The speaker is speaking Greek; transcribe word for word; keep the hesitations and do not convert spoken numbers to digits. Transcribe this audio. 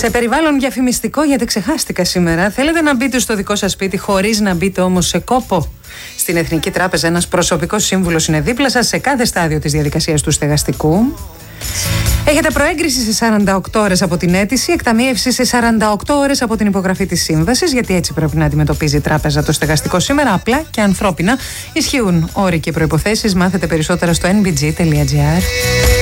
Σε περιβάλλον διαφημιστικό, γιατί ξεχάστηκα σήμερα. Θέλετε να μπείτε στο δικό σας σπίτι χωρίς να μπείτε όμως σε κόπο? Στην Εθνική Τράπεζα ένας προσωπικός σύμβουλος είναι δίπλα σας σε κάθε στάδιο της διαδικασίας του στεγαστικού. Έχετε προέγκριση σε σαράντα οκτώ ώρες από την αίτηση, εκταμείευση σε σαράντα οκτώ ώρες από την υπογραφή της σύμβασης, γιατί έτσι πρέπει να αντιμετωπίζει η τράπεζα το στεγαστικό σήμερα, απλά και ανθρώπινα. Ισχύουν όροι και προϋποθέσεις. Μάθετε περισσότερα στο εν μπι τζι τελεία τζι άρ.